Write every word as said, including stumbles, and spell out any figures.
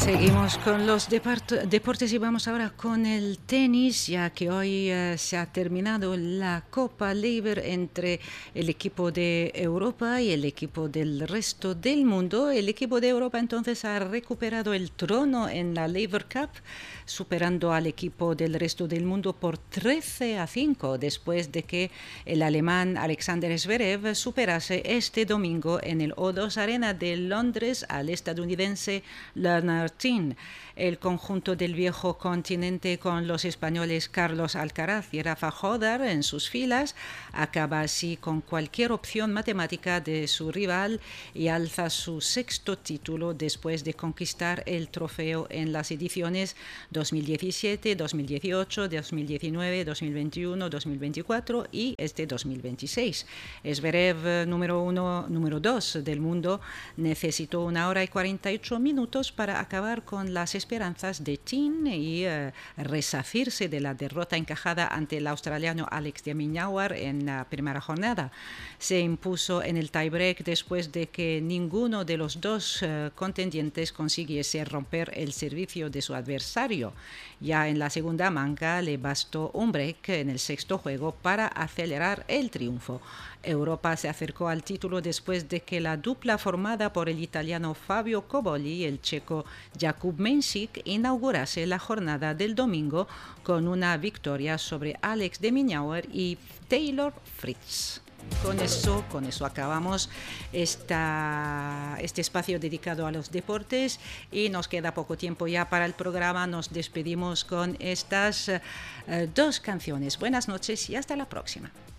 Seguimos con los depart- deportes y vamos ahora con el tenis, ya que hoy eh, se ha terminado la Copa Laver entre el equipo de Europa y el equipo del resto del mundo. El equipo de Europa entonces ha recuperado el trono en la Laver Cup, superando al equipo del resto del mundo por trece a cinco, después de que el alemán Alexander Zverev superase este domingo en el O dos Arena de Londres al estadounidense Leonard Tin. El conjunto del viejo continente, con los españoles Carlos Alcaraz y Rafa Jodar en sus filas, acaba así con cualquier opción matemática de su rival y alza su sexto título después de conquistar el trofeo en las ediciones dos mil diecisiete, dos mil dieciocho, dos mil diecinueve, dos mil veintiuno, dos mil veinticuatro y este dos mil veintiséis. Zverev, número uno, número dos del mundo, necesitó una hora y cuarenta y ocho minutos para acabar con las esperanzas de Tin y uh, resarcirse de la derrota encajada ante el australiano Alex de Minaur en la primera jornada. Se impuso en el tiebreak después de que ninguno de los dos uh, contendientes consiguiese romper el servicio de su adversario. Ya en la segunda manga le bastó un break en el sexto juego para acelerar el triunfo. Europa se acercó al título después de que la dupla formada por el italiano Fabio Cobolli y el checo Jakub Mensik inaugurase la jornada del domingo con una victoria sobre Alex de Minaur y Taylor Fritz. Con eso, con eso acabamos esta, este espacio dedicado a los deportes y nos queda poco tiempo ya para el programa. Nos despedimos con estas uh, dos canciones. Buenas noches y hasta la próxima.